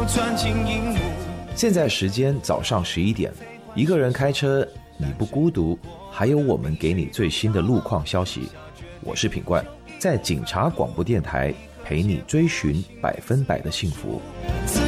钻进荧幕。 现在时间早上11点，一个人开车，你不孤独，还有我们给你最新的路况消息。我是品冠，在警察广播电台陪你追寻100%的幸福。 自